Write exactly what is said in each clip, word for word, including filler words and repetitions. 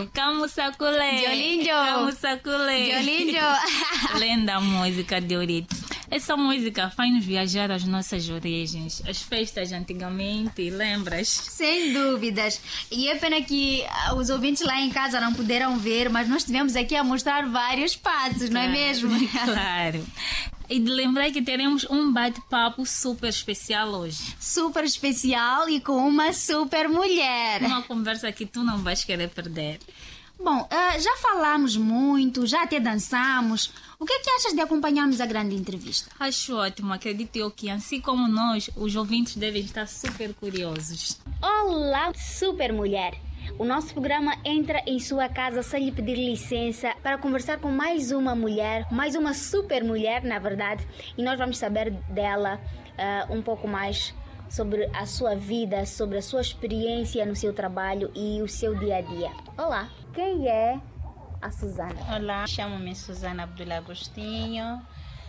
Camusacule. Diolinho. Camusacule. Diolinho. Lenda música de Eurito. Essa música faz-nos viajar às nossas origens, as festas antigamente, lembras? Sem dúvidas. E é pena que ah, os ouvintes lá em casa não puderam ver, mas nós estivemos aqui a mostrar vários passos, não é mesmo? Claro. E de lembrar que teremos um bate-papo super especial hoje. Super especial e com uma super mulher. Uma conversa que tu não vais querer perder. Bom, uh, já falamos muito, já até dançamos. O que é que achas de acompanharmos a grande entrevista? Acho ótimo. Acredito eu que, assim como nós, os ouvintes devem estar super curiosos. Olá, super mulher! O nosso programa entra em sua casa sem lhe pedir licença para conversar com mais uma mulher, mais uma super mulher, na verdade. E nós vamos saber dela uh, um pouco mais sobre a sua vida, sobre a sua experiência no seu trabalho e o seu dia a dia. Olá, quem é a Susana? Olá, chamo-me Susana Abdul Agostinho,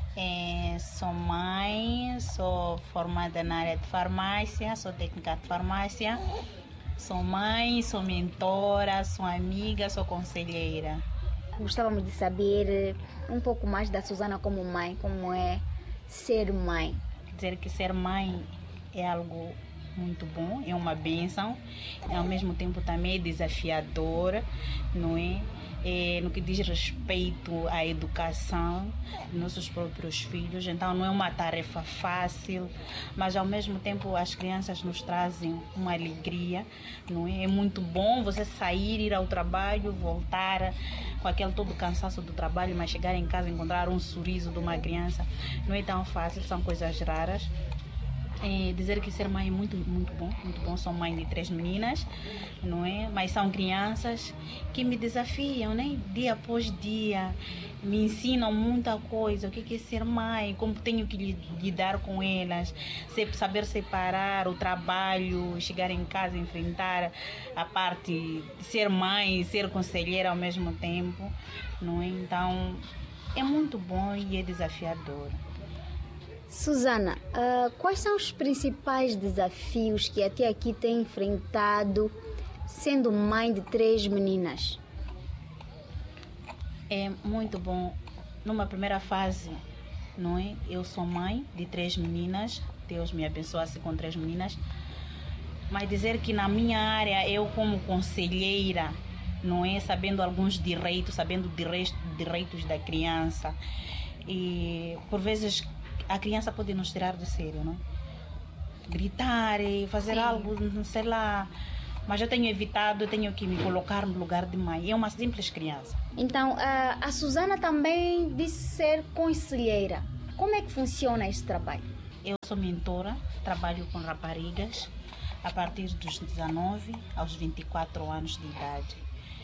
é, sou mãe, sou formada na área de farmácia, sou técnica de farmácia, sou mãe, sou mentora, sou amiga, sou conselheira. Gostávamos de saber um pouco mais da Susana como mãe, como é ser mãe. Dizer que ser mãe é algo muito bom, é uma bênção, e ao mesmo tempo também é desafiador, não é? É, no que diz respeito à educação dos nossos próprios filhos, então não é uma tarefa fácil, mas ao mesmo tempo as crianças nos trazem uma alegria, não é? É muito bom você sair, ir ao trabalho, voltar com aquele todo cansaço do trabalho, mas chegar em casa e encontrar um sorriso de uma criança não é tão fácil, são coisas raras. É dizer que ser mãe é muito, muito bom, muito bom. Sou mãe de três meninas, não é? Mas são crianças que me desafiam, né? Dia após dia, me ensinam muita coisa. O que é ser mãe, como tenho que lidar com elas, saber separar o trabalho, chegar em casa e enfrentar a parte de ser mãe, ser conselheira ao mesmo tempo, não é? Então, é muito bom e é desafiador. Susana, uh, quais são os principais desafios que até aqui tem enfrentado sendo mãe de três meninas? É muito bom. Numa primeira fase, não é? Eu sou mãe de três meninas, Deus me abençoasse com três meninas, mas dizer que na minha área, eu como conselheira, não é? Sabendo alguns direitos, sabendo direitos da criança, e por vezes a criança pode nos tirar de sério, não? Gritar e fazer Sim. algo, sei lá. Mas eu tenho evitado, eu tenho que me colocar no lugar de mãe. É uma simples criança. Então, a, a Susana também disse ser conselheira. Como é que funciona esse trabalho? Eu sou mentora, trabalho com raparigas a partir dos dezenove aos vinte e quatro anos de idade.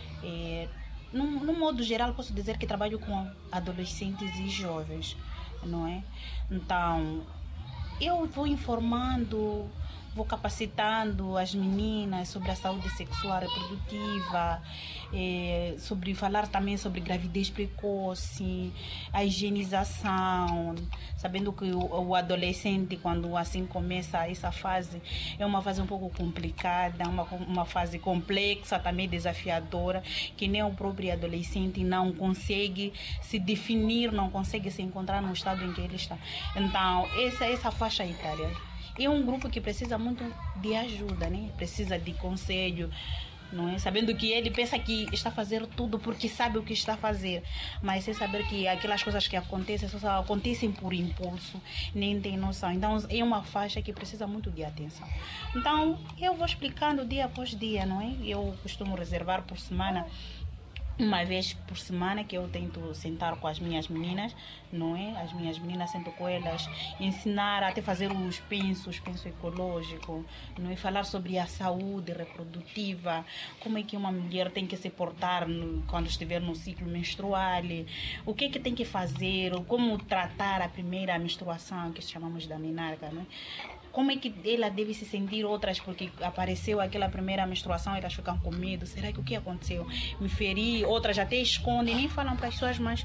E, no, no modo geral, posso dizer que trabalho com adolescentes e jovens, não é? Então, eu vou informando, vou capacitando as meninas sobre a saúde sexual reprodutiva, eh, sobre falar também sobre gravidez precoce, a higienização, sabendo que o, o adolescente, quando assim começa essa fase, é uma fase um pouco complicada, uma, uma fase complexa, também desafiadora, que nem o próprio adolescente não consegue se definir, não consegue se encontrar no estado em que ele está. Então, essa, essa faixa etária é um grupo que precisa muito de ajuda, né? Precisa de conselho, não é? Sabendo que ele pensa que está a fazer tudo porque sabe o que está a fazer, mas sem saber que aquelas coisas que acontecem só acontecem por impulso, nem tem noção. Então é uma faixa que precisa muito de atenção. Então eu vou explicando dia após dia, não é? Eu costumo reservar por semana, uma vez por semana, que eu tento sentar com as minhas meninas, não é? As minhas meninas, sento com elas, ensinar até fazer os pensos, os penso ecológico, não é? Falar sobre a saúde reprodutiva, como é que uma mulher tem que se portar no, quando estiver no ciclo menstrual, o que é que tem que fazer, como tratar a primeira menstruação, que chamamos da menarca, não é? Como é que ela deve se sentir, outras porque apareceu aquela primeira menstruação, elas ficam com medo, será que o que aconteceu? Me feri, outras até escondem, nem falam para as suas mães.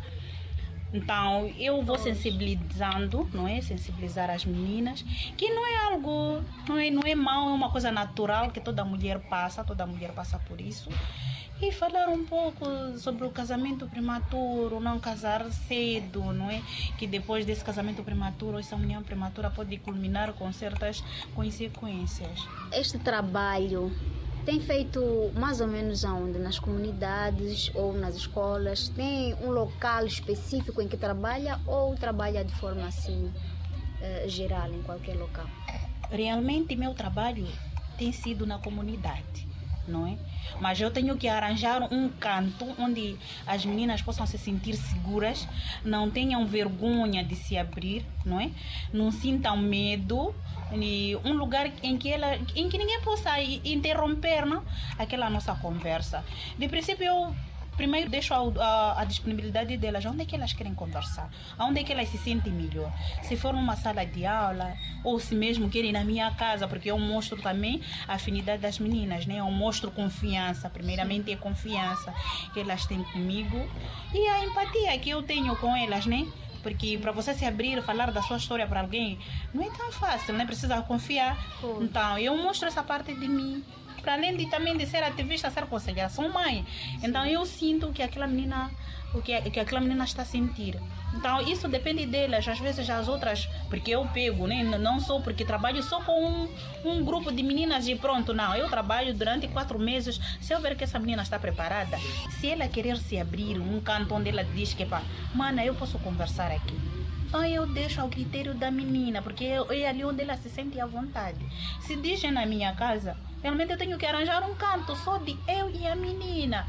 Então, eu vou sensibilizando, não é? Sensibilizar as meninas, que não é algo, não é, não é mau, é uma coisa natural que toda mulher passa, toda mulher passa por isso. E falar um pouco sobre o casamento prematuro, não casar cedo, não é? Que depois desse casamento prematuro, essa união prematura pode culminar com certas consequências. Este trabalho tem feito mais ou menos aonde? Nas comunidades ou nas escolas? Tem um local específico em que trabalha ou trabalha de forma assim, eh, geral, em qualquer local? Realmente, meu trabalho tem sido na comunidade, não é? Mas eu tenho que arranjar um canto onde as meninas possam se sentir seguras, não tenham vergonha de se abrir, não é? Não sintam medo, e um lugar em que ela, em que ninguém possa interromper, não? Aquela nossa conversa. De princípio, eu primeiro deixo a, a, a disponibilidade delas, onde é que elas querem conversar, onde é que elas se sentem melhor. Se for numa sala de aula, ou se mesmo querem na minha casa, porque eu mostro também a afinidade das meninas, né? Eu mostro confiança, primeiramente é confiança que elas têm comigo e a empatia que eu tenho com elas, né? Porque para você se abrir, falar da sua história para alguém, não é tão fácil, né? Precisa confiar. Então, eu mostro essa parte de mim. Para além de também de ser ativista, ser conselheira, sou mãe. Então eu sinto que aquela menina, o que, que aquela menina está a sentir. Então isso depende delas, às vezes as outras, porque eu pego, né? Não sou porque trabalho só com um, um grupo de meninas e pronto, não. Eu trabalho durante quatro meses. Se eu ver que essa menina está preparada, se ela querer se abrir um canto onde ela diz que, pá, mana, eu posso conversar aqui. Então eu deixo ao critério da menina, porque é ali onde ela se sente à vontade. Se dizem na minha casa, realmente eu tenho que arranjar um canto só de eu e a menina.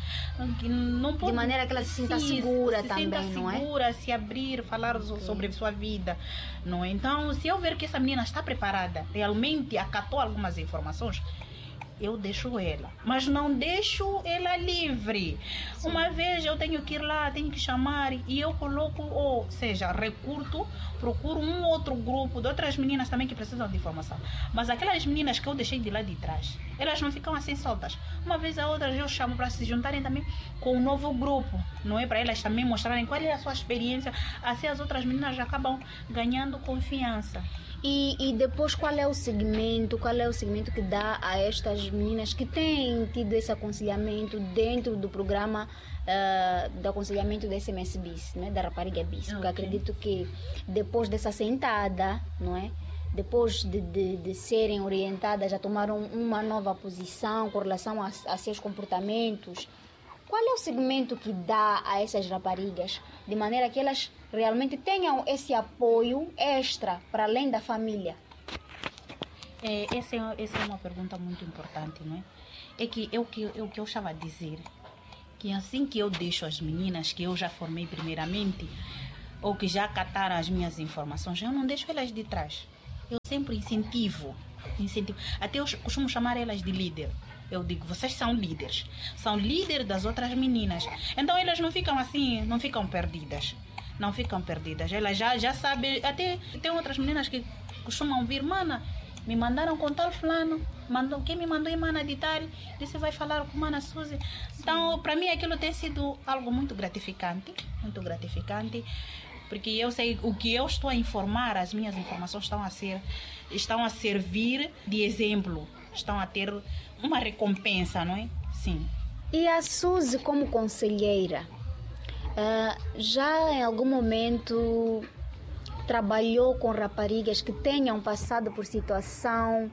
Não pode, de maneira que ela se sinta segura se também, sinta não é? segura, se abrir, falar okay. sobre sua vida. Não é? Então, se eu ver que essa menina está preparada, realmente acatou algumas informações, eu deixo ela, mas não deixo ela livre. Sim. Uma vez eu tenho que ir lá, tenho que chamar e eu coloco, ou seja, recurto, procuro um outro grupo de outras meninas também que precisam de informação. Mas aquelas meninas que eu deixei de lá de trás, elas não ficam assim soltas. Uma vez a outra eu chamo para se juntarem também com um novo grupo, não é? Para elas também mostrarem qual é a sua experiência. Assim as outras meninas já acabam ganhando confiança. E, e depois qual é o segmento, qual é o segmento que dá a estas meninas que têm tido esse aconselhamento dentro do programa uh, de aconselhamento da S M S Bis, né, da Rapariga Bis? Porque okay. acredito que depois dessa sentada, não é? Depois de, de, de serem orientadas, já tomaram uma nova posição com relação a, a seus comportamentos. Qual é o segmento que dá a essas raparigas, de maneira que elas realmente tenham esse apoio extra, para além da família? É, essa, é, essa é uma pergunta muito importante, não é? É que eu, que, eu, que eu estava a dizer, que assim que eu deixo as meninas, que eu já formei primeiramente, ou que já cataram as minhas informações, eu não deixo elas de trás. Eu sempre incentivo, incentivo. Até eu costumo chamar elas de líder. Eu digo, vocês são líderes. São líderes das outras meninas. Então elas não ficam assim, não ficam perdidas. Não ficam perdidas. Elas já, já sabem. Até tem outras meninas que costumam vir, mana, me mandaram com tal fulano. Mandou, quem me mandou em mana de tal, disse vai falar com mana Suzy. Então, para mim aquilo tem sido algo muito gratificante. Muito gratificante. Porque eu sei o que eu estou a informar, as minhas informações estão a ser, estão a servir de exemplo. Estão a ter uma recompensa, não é? Sim. E a Suzy, como conselheira, uh, já em algum momento trabalhou com raparigas que tenham passado por situação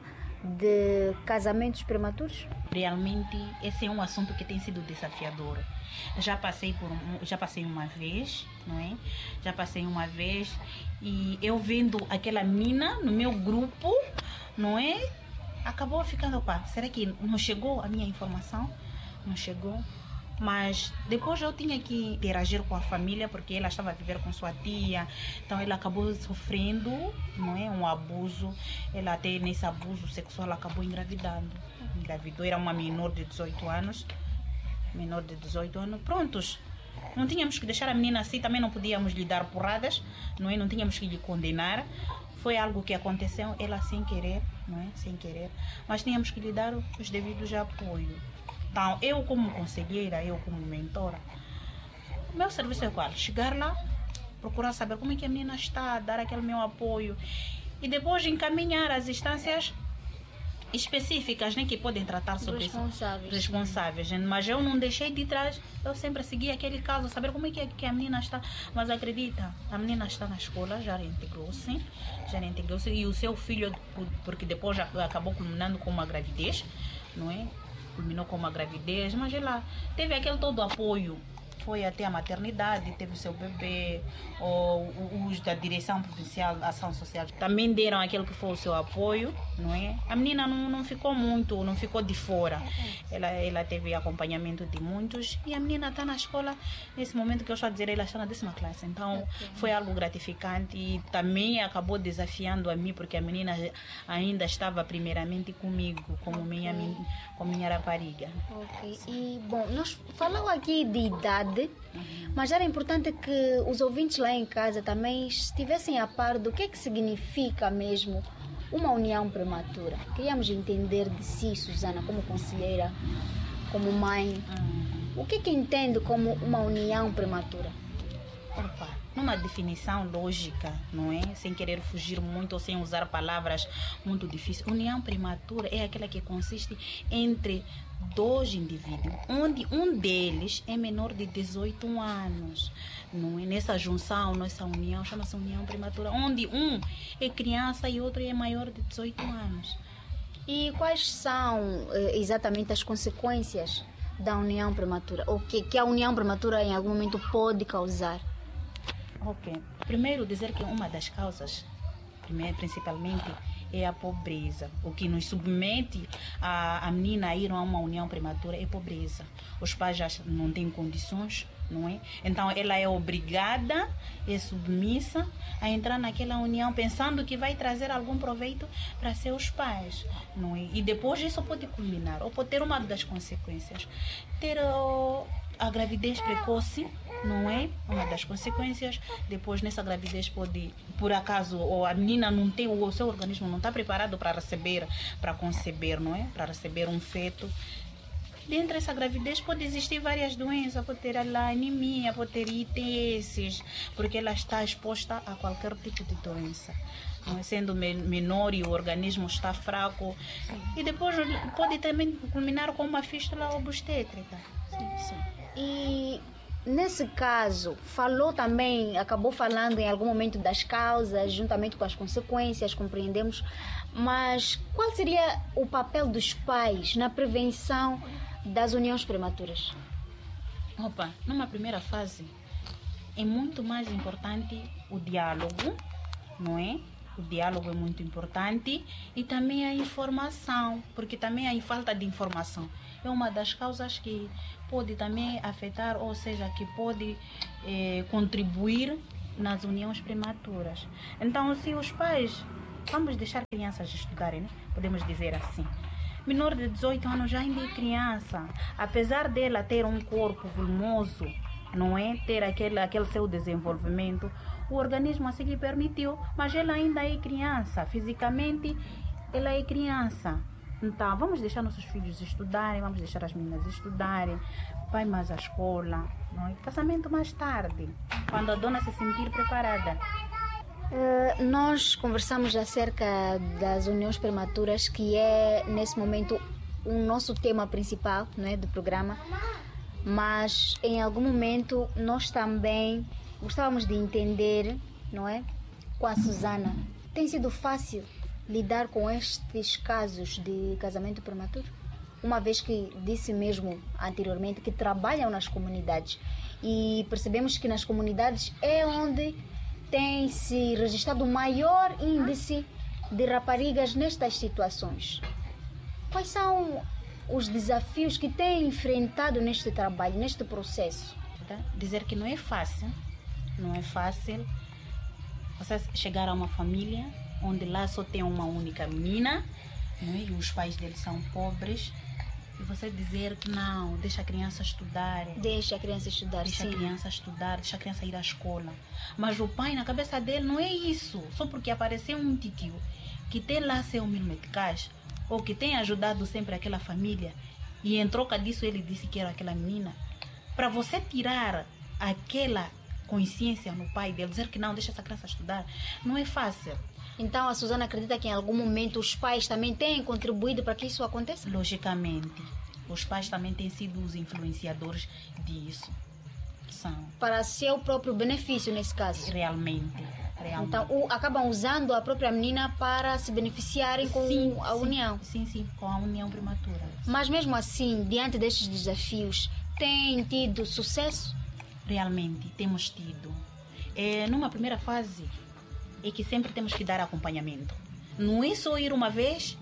de casamentos prematuros? Realmente, esse é um assunto que tem sido desafiador. Já passei por já passei uma vez, não é? Já passei uma vez e eu vendo aquela menina no meu grupo, não é? Acabou ficando, pá, será que não chegou a minha informação? Não chegou. Mas depois eu tinha que interagir com a família, porque ela estava a viver com sua tia. Então ela acabou sofrendo, não é, um abuso. Ela até nesse abuso sexual ela acabou engravidando. Engravidou, era uma menor de dezoito anos. Menor de dezoito anos. Prontos. Não tínhamos que deixar a menina assim, também não podíamos lhe dar porradas, não é? Não tínhamos que lhe condenar. Foi algo que aconteceu, ela sem querer, não é? Sem querer. Mas tínhamos que lhe dar os devidos apoios. Então, eu como conselheira, eu como mentora, o meu serviço é qual? Chegar lá, procurar saber como é que a menina está, dar aquele meu apoio e depois encaminhar as instâncias específicas, né, que podem tratar sobre Responsáveis. isso. Responsáveis. Mas eu não deixei de trás, eu sempre segui aquele caso, saber como é que, que a menina está. Mas acredita, a menina está na escola, já reintegrou-se, já reintegrou-se, e o seu filho, porque depois já acabou culminando com uma gravidez, não é? Culminou com uma gravidez, mas ela teve aquele todo apoio. Foi até a maternidade, teve o seu bebê, ou os da Direção Provincial de Ação Social também deram aquele que foi o seu apoio, não é? A menina não, não ficou muito, não ficou de fora. Ela, ela teve acompanhamento de muitos, e a menina está na escola, nesse momento que eu estou a dizer, ela está na décima classe. Então, foi algo gratificante, e também acabou desafiando a mim, porque a menina ainda estava primeiramente comigo, como minha, como minha rapariga. Ok. E, bom, nós falamos aqui de idade, mas era importante que os ouvintes lá em casa também estivessem a par do que é que significa mesmo uma união prematura. Queríamos entender de si, Susana, como conselheira, como mãe, o que é que entende como uma união prematura? Opa, numa definição lógica, não é? Sem querer fugir muito ou sem usar palavras muito difíceis. União prematura é aquela que consiste entre dois indivíduos, onde um deles é menor de dezoito anos. Não é? Nessa junção, nessa união, chama-se união prematura, onde um é criança e outro é maior de dezoito anos. E quais são exatamente as consequências da união prematura? O que, que a união prematura em algum momento pode causar? Ok. Primeiro, dizer que uma das causas, primeiro, principalmente, é a pobreza. O que nos submete a, a menina a ir a uma união prematura é pobreza. Os pais já não têm condições, não é? Então, ela é obrigada, é submissa a entrar naquela união pensando que vai trazer algum proveito para seus pais, não é? E depois isso pode culminar, ou pode ter uma das consequências. Ter oh, a gravidez precoce, não é? Uma das consequências. Depois, nessa gravidez, pode, por acaso, ou a menina não tem, o seu organismo não está preparado para receber, para conceber, não é? Para receber um feto. Dentro dessa gravidez pode existir várias doenças, pode ter a anemia, pode ter I T S, porque ela está exposta a qualquer tipo de doença. Não é? Sendo menor e o organismo está fraco. E depois pode também culminar com uma fístula obstétrica. Sim, sim. E nesse caso, falou também, acabou falando em algum momento das causas, juntamente com as consequências, compreendemos, mas qual seria o papel dos pais na prevenção das uniões prematuras? Opa, numa primeira fase, é muito mais importante o diálogo, não é? O diálogo é muito importante, e também a informação, porque também a falta de informação é uma das causas que pode também afetar, ou seja, que pode eh, contribuir nas uniões prematuras. Então, se os pais, vamos deixar crianças estudarem, né? Podemos dizer assim, menor de dezoito anos já ainda é criança, apesar dela ter um corpo volumoso, não é? Ter aquele, aquele seu desenvolvimento, o organismo assim lhe permitiu, mas ela ainda é criança, fisicamente ela é criança. Então, vamos deixar nossos filhos estudarem, vamos deixar as meninas estudarem, vai mais à escola, não é? Casamento mais tarde, quando a dona se sentir preparada. Uh, nós conversamos acerca das uniões prematuras, que é, nesse momento, o nosso tema principal, não é, do programa, mas em algum momento nós também gostávamos de entender, não é, com a Susana, tem sido fácil lidar com estes casos de casamento prematuro? Uma vez que disse mesmo anteriormente que trabalham nas comunidades, e percebemos que nas comunidades é onde tem se registrado o maior índice de raparigas nestas situações. Quais são os desafios que têm enfrentado neste trabalho, neste processo? Dizer que não é fácil, não é fácil você chegar a uma família onde lá só tem uma única menina, não é? E os pais deles são pobres, e você dizer que não, deixa a criança estudar. Deixa a criança estudar, Deixa sim. a criança estudar, deixa a criança ir à escola. Mas o pai, na cabeça dele, não é isso. Só porque apareceu um titio que tem lá seu mil meticais, ou que tem ajudado sempre aquela família, e em troca disso ele disse que era aquela menina. Para você tirar aquela consciência no pai dele, dizer que não, deixa essa criança estudar, não é fácil. Então a Susana acredita que em algum momento os pais também têm contribuído para que isso aconteça? Logicamente, os pais também têm sido os influenciadores disso. São. Para seu próprio benefício, nesse caso. Realmente. realmente. Então, o, acabam usando a própria menina para se beneficiarem com sim, a sim, união. Sim, sim, com a união prematura. Mas mesmo assim, diante destes desafios, tem tido sucesso? Realmente, temos tido. É, numa primeira fase, é que sempre temos que dar acompanhamento. Não é só ir uma vez,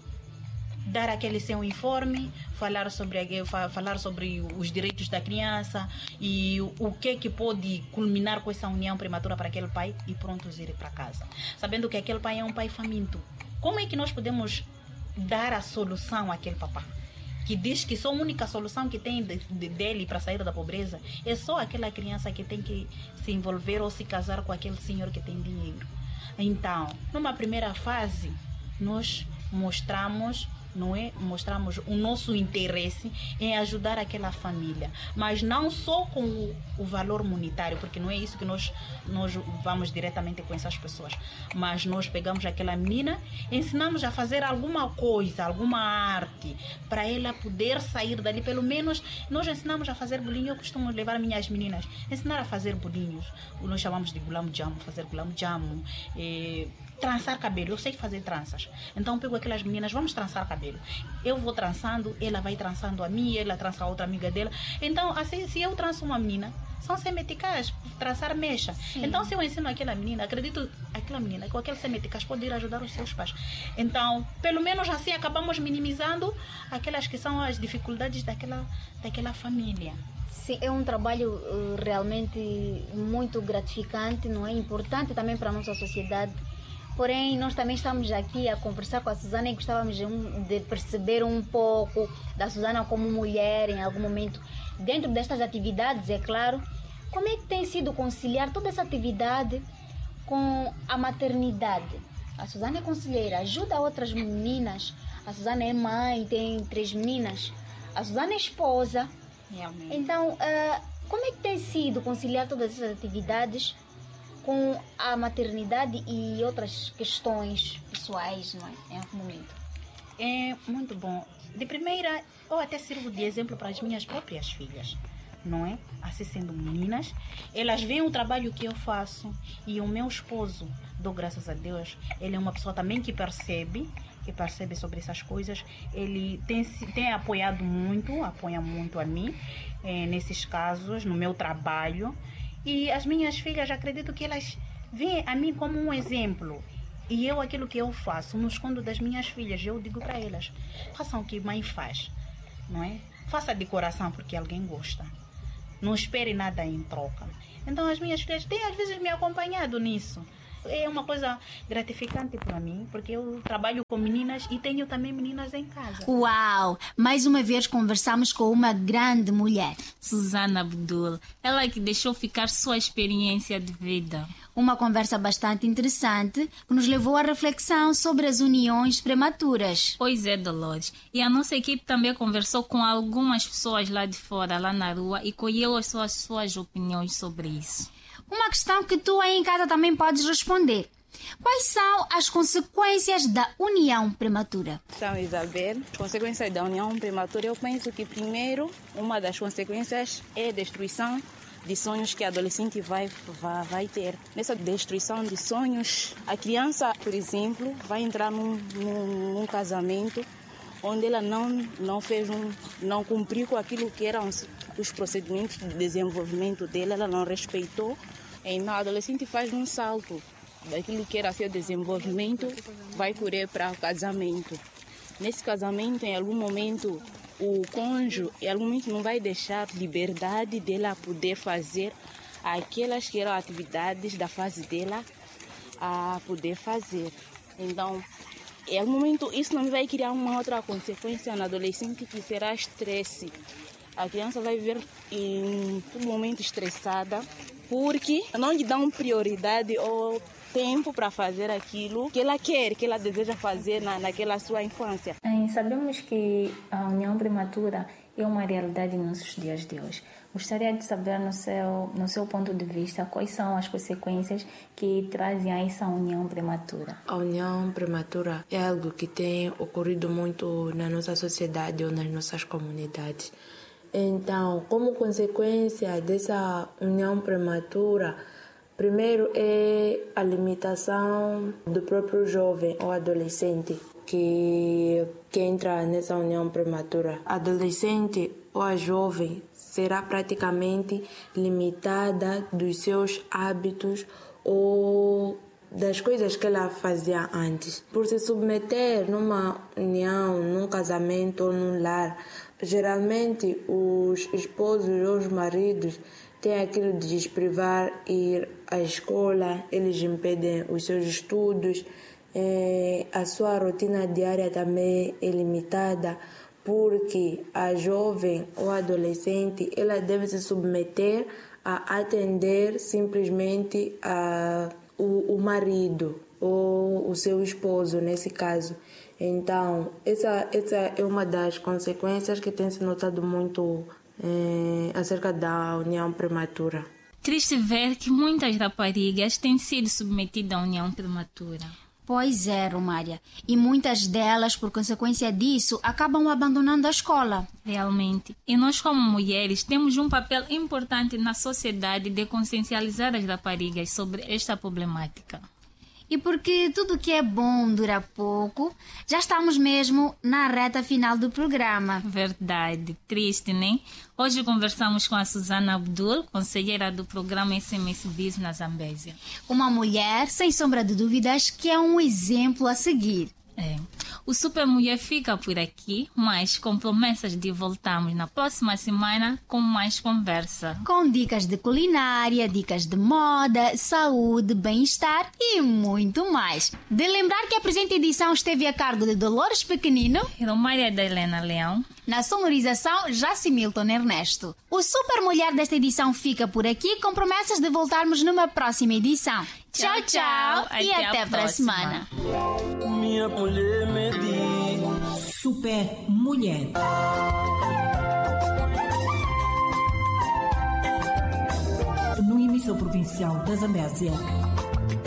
dar aquele seu informe, falar sobre, falar sobre os direitos da criança e o que é que pode culminar com essa união prematura para aquele pai e prontos ir para casa. Sabendo que aquele pai é um pai faminto. Como é que nós podemos dar a solução àquele papá? Que diz que só a única solução que tem de, de, dele para sair da pobreza é só aquela criança que tem que se envolver ou se casar com aquele senhor que tem dinheiro. Então, numa primeira fase, nós mostramos... não é? Mostramos o nosso interesse em ajudar aquela família, mas não só com o, o valor monetário, porque não é isso que nós, nós vamos diretamente com essas pessoas, mas nós pegamos aquela menina, ensinamos a fazer alguma coisa, alguma arte, para ela poder sair dali. Pelo menos nós ensinamos a fazer bolinho. Eu costumo levar minhas meninas, ensinar a fazer bolinhos, nós chamamos de gulam jamu, fazer gulam jamu, eh, trançar cabelo. Eu sei fazer tranças, então eu pego aquelas meninas, vamos trançar cabelo. Eu vou trançando, ela vai trançando a minha, ela trança a outra amiga dela. Então, assim, se eu tranço uma menina, são semeticais, trançar mecha. Sim. Então, se eu ensino aquela menina, acredito, aquela menina, com aquele semeticais pode ir ajudar os seus pais. Então, pelo menos assim, acabamos minimizando aquelas que são as dificuldades daquela, daquela família. Sim, é um trabalho uh, realmente muito gratificante, não é? Importante também para a nossa sociedade. Porém, nós também estamos aqui a conversar com a Susana e gostávamos de, um, de perceber um pouco da Susana como mulher em algum momento. Dentro destas atividades, é claro, como é que tem sido conciliar toda essa atividade com a maternidade? A Susana é conselheira, ajuda outras meninas. A Susana é mãe, tem três meninas. A Susana é esposa. Realmente. Então, uh, como é que tem sido conciliar todas essas atividades com a maternidade e outras questões pessoais, não é? Em algum momento. É muito bom. De primeira, eu até sirvo de exemplo para as minhas próprias filhas, não é? Assim sendo meninas, elas veem o trabalho que eu faço e o meu esposo, dou graças a Deus, ele é uma pessoa também que percebe, que percebe sobre essas coisas. Ele tem, tem apoiado muito, apoia muito a mim, é, nesses casos, no meu trabalho. E as minhas filhas, acredito que elas veem a mim como um exemplo. E eu, aquilo que eu faço, não escondo das minhas filhas. Eu digo para elas, façam o que mãe faz, não é? Faça de coração porque alguém gosta. Não espere nada em troca. Então as minhas filhas têm às vezes me acompanhado nisso. É uma coisa gratificante para mim, porque eu trabalho com meninas e tenho também meninas em casa. Uau! Mais uma vez conversamos com uma grande mulher. Susana Abdul. Ela que deixou ficar sua experiência de vida. Uma conversa bastante interessante que nos levou à reflexão sobre as uniões prematuras. Pois é, Dolores. E a nossa equipe também conversou com algumas pessoas lá de fora, lá na rua, e colheu as suas, suas opiniões sobre isso. Uma questão que tu aí em casa também podes responder. Quais são as consequências da união prematura? Então, Isabel, consequências da união prematura, eu penso que primeiro, uma das consequências é a destruição de sonhos que a adolescente vai, vai, vai ter. Nessa destruição de sonhos, a criança, por exemplo, vai entrar num, num, num casamento onde ela não, não fez um, não cumpriu com aquilo que eram os, os procedimentos de desenvolvimento dela, ela não respeitou. Então, a adolescente faz um salto daquilo que era seu desenvolvimento, vai correr para o casamento. Nesse casamento, em algum momento, o cônjuge, em algum momento, não vai deixar liberdade dela poder fazer aquelas que eram atividades da fase dela a poder fazer. Então, em algum momento, isso não vai criar uma outra consequência na adolescente, que será estresse. A criança vai viver em todo momento estressada, porque não lhe dão prioridade ou tempo para fazer aquilo que ela quer, que ela deseja fazer na, naquela sua infância. Sabemos que a união prematura é uma realidade nos nossos dias de hoje. Gostaria de saber, no seu, no seu ponto de vista, quais são as consequências que trazem a essa união prematura. A união prematura é algo que tem ocorrido muito na nossa sociedade ou nas nossas comunidades. Então, como consequência dessa união prematura, primeiro é a limitação do próprio jovem ou adolescente que, que entra nessa união prematura. Adolescente ou a jovem será praticamente limitada dos seus hábitos ou das coisas que ela fazia antes. Por se submeter numa união, num casamento ou num lar, geralmente os esposos ou os maridos têm aquilo de lhes privar ir à escola, eles impedem os seus estudos, eh, a sua rotina diária também é limitada, porque a jovem ou adolescente ela deve se submeter a atender simplesmente a, o, o marido ou o seu esposo, nesse caso. Então, essa, essa é uma das consequências que tem se notado muito eh, acerca da união prematura. Triste ver que muitas raparigas têm sido submetidas à união prematura. Pois é, Romária. E muitas delas, por consequência disso, acabam abandonando a escola. Realmente. E nós, como mulheres, temos um papel importante na sociedade de consciencializar as raparigas sobre esta problemática. E porque tudo que é bom dura pouco, já estamos mesmo na reta final do programa. Verdade. Triste, né? Hoje conversamos com a Susana Abdul, conselheira do programa S M S Biz na Zambésia. Uma mulher, sem sombra de dúvidas, que é um exemplo a seguir. É. O Super Mulher fica por aqui, mas com promessas de voltarmos na próxima semana com mais conversa. Com dicas de culinária, dicas de moda, saúde, bem-estar e muito mais. De lembrar que a presente edição esteve a cargo de Dolores Pequenino e Romária da Helena Leão. Na sonorização, Jacimilton Ernesto. O Super Mulher desta edição fica por aqui com promessas de voltarmos numa próxima edição. Tchau, tchau, tchau e até, até para a semana. Minha mulher me diz Super Mulher. No emissor provincial da Zambésia.